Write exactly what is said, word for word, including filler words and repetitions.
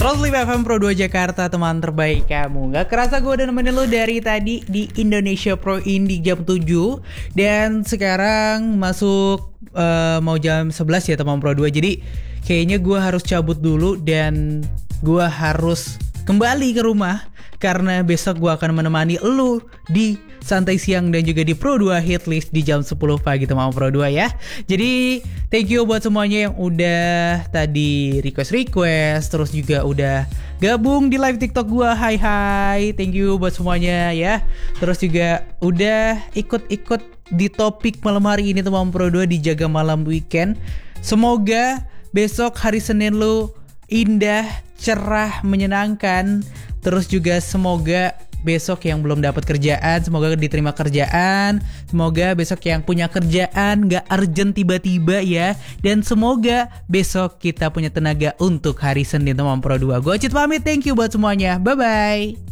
seratus lima F M Pro dua Jakarta, teman terbaik kamu. Gak kerasa gue udah nemenin lo dari tadi di Indonesia Pro Indie jam tujuh. Dan sekarang masuk uh, mau jam sebelas ya teman Pro dua. Jadi kayaknya gue harus cabut dulu dan gue harus kembali ke rumah, karena besok gue akan menemani lo di Santai Siang dan juga di Pro dua Hitlist di jam sepuluh pagi teman Pro dua ya. Jadi thank you buat semuanya yang udah tadi request-request, terus juga udah gabung di live TikTok gue. Hai hai, thank you buat semuanya ya. Terus juga udah ikut-ikut di topik malam hari ini teman Pro dua di Jaga Malam Weekend. Semoga besok hari Senin lu indah, cerah, menyenangkan. Terus juga semoga besok yang belum dapat kerjaan, semoga diterima kerjaan. Semoga besok yang punya kerjaan gak urgent tiba-tiba ya. Dan semoga besok kita punya tenaga untuk hari Senin teman Pro dua. Gue Cid pamit, thank you buat semuanya. Bye-bye.